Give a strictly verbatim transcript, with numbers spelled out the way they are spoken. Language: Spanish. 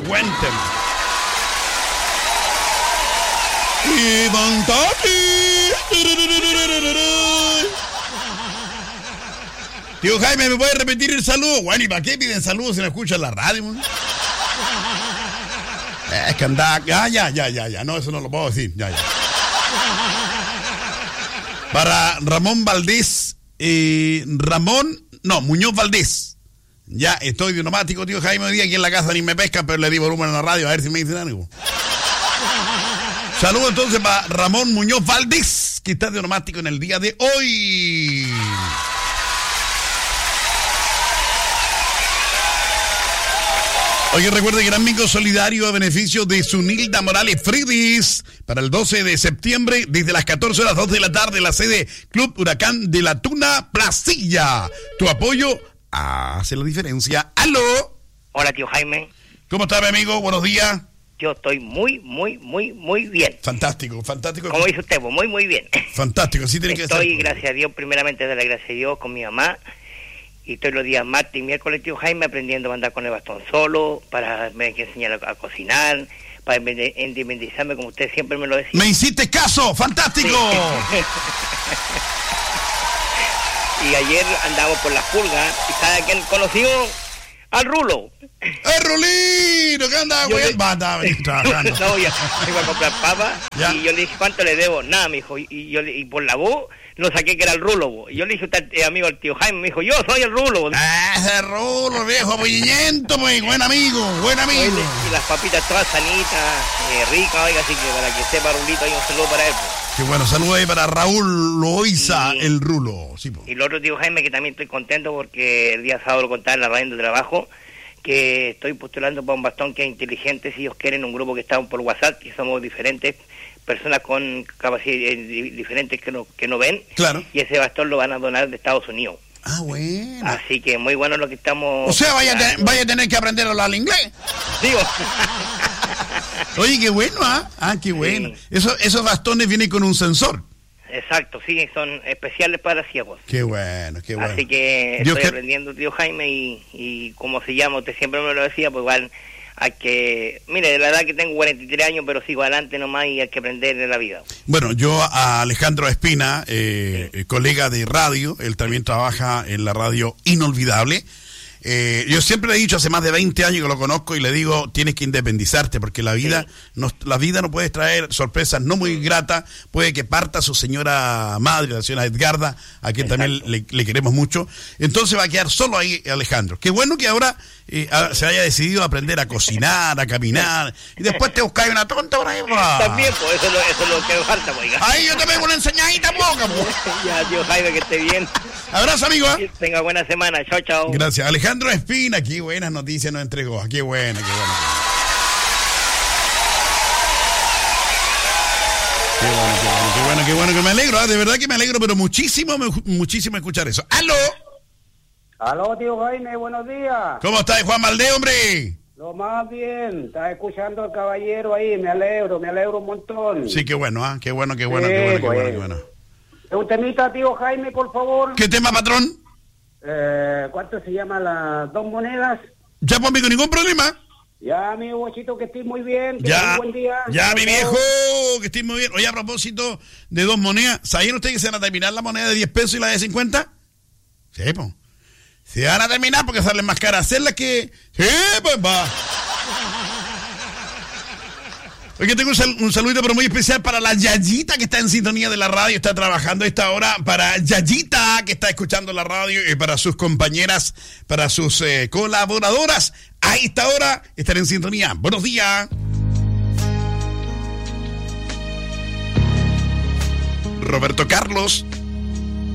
Buen tema. Levántate. Tío Jaime, ¿me puede repetir el saludo? Bueno, ¿y para qué piden saludos si no escuchan la radio? ¿No? Es que anda... Ya, ya, ya, ya, ya. No, eso no lo puedo decir. Ya, ya. Para Ramón Valdés, eh, Ramón, no, Muñoz Valdés. Ya estoy de neumático, tío Jaime, hoy día aquí en la casa ni me pescan, pero le di volumen a la radio a ver si me dicen algo. Saludos entonces para Ramón Muñoz Valdés, que está de neumático en el día de hoy. Oye, recuerde que gran bingo solidario a beneficio de Sunilda Morales Fridis para el doce de septiembre desde las catorce horas, dos de la tarde, en la sede Club Huracán de la Tuna Placilla. Tu apoyo hace la diferencia. ¡Aló! Hola, tío Jaime. ¿Cómo está, mi amigo? Buenos días. Yo estoy muy, muy, muy, muy bien. Fantástico, fantástico. Como dice usted, pues, muy, muy bien. Fantástico, así tiene que ser. Estoy, gracias a Dios, primeramente de la gracia de Dios, con mi mamá. Y estoy los días martes y miércoles, tío Jaime, aprendiendo a andar con el bastón solo, para me hay que enseñar a, a cocinar, para independizarme, como usted siempre me lo decía. ¡Me hiciste caso! ¡Fantástico! Sí. Y ayer andamos por las pulgas, y ¿sabe quién conoció? Al Rulo. ¡El Rulino! ¿Qué anda, güey? Va, anda, trabajando. No, ya iba a comprar papas, ¿Ya? Y yo le dije, ¿cuánto le debo? Nada, me dijo, y, y yo y por la voz lo saqué que era el Rulo, bo. Y yo le dije, usted, eh, amigo, el tío Jaime, me dijo, yo soy el Rulo, bo. Ah, ese Rulo, viejo apoyamiento, pues, buen amigo, buen amigo. Oye, y las papitas todas sanitas, eh, ricas, oiga, así que para que sepa Rulito, hay un saludo para él, bo. Qué bueno, saludo ahí para Raúl Loiza, y, el Rulo. Sí, po. Y el otro tío Jaime, que también estoy contento porque el día sábado lo contaba en la radio de trabajo, que estoy postulando para un bastón que es inteligente, si ellos quieren, un grupo que estamos por WhatsApp, que somos diferentes personas con capacidades diferentes que no, que no ven. Claro. Y ese bastón lo van a donar de Estados Unidos. Ah, bueno. Así que muy bueno lo que estamos... O sea, vaya a, tener, vaya a tener que aprender a hablar inglés. Digo. Oye, qué bueno, ¿ah? Ah, qué bueno. Sí. Eso, esos bastones vienen con un sensor. Exacto, sí, son especiales para ciegos. Qué bueno, qué bueno. Así que Dios estoy que... aprendiendo, tío Jaime, y, y como se llama, usted siempre me lo decía, pues igual hay que... Mire, de la edad que tengo cuarenta y tres años, pero sigo adelante nomás y hay que aprender de la vida. Bueno, yo a Alejandro Espina, eh, sí. colega de radio, él también trabaja en la radio Inolvidable. Eh, yo siempre le he dicho, hace más de veinte años que lo conozco, y le digo, tienes que independizarte, porque la vida, sí. no, la vida no puede traer sorpresas no muy gratas. Puede que parta su señora madre, la señora Edgarda, a quien Exacto. también le, le queremos mucho. Entonces va a quedar solo ahí Alejandro. Qué bueno que ahora eh, a, se haya decidido a aprender a cocinar, a caminar, y después te buscáis una tonta por ahí. Bro. También, pues eso es lo, eso es lo que me falta, pues. Ahí yo te pego una enseñadita poca, pues. Ya, tío Jaime, que esté bien. Abrazo, amigo. ¿eh? Tenga buena semana. Chao, chao. Gracias. Alejandro Espina, qué buenas noticias nos entregó. Qué buena, qué buena. Qué bueno, qué bueno, qué bueno, qué bueno, que me alegro. ¿eh? De verdad que me alegro, pero muchísimo, muchísimo escuchar eso. ¡Aló! Aló, tío Jaime, buenos días. ¿Cómo estás, Juan Valdés, hombre? Lo más bien, estás escuchando al caballero ahí, me alegro, me alegro un montón. Sí, qué bueno, ¿ah? ¿eh? Qué bueno, qué bueno, sí, qué bueno, bueno, qué bueno, qué bueno. Un temita, tío Jaime, por favor. ¿Qué tema, patrón? Eh, ¿Cuánto se llama las dos monedas? Ya, pues, amigo, ningún problema. Ya, mi bochito, que estés muy bien. Que ya, un buen día. Ya, mi viejo, que estés muy bien. Oye, a propósito de dos monedas, ¿sabían ustedes que se van a terminar la moneda de diez pesos y la de cincuenta? Sí, pues. Se van a terminar porque salen más caras hacerlas que... Sí, pues, va. Oye, tengo un, sal, un saludito pero muy especial para la Yayita, que está en sintonía de la radio, está trabajando a esta hora. Para Yayita, que está escuchando la radio, y para sus compañeras, para sus eh, colaboradoras, a esta hora están en sintonía. Buenos días. Roberto Carlos,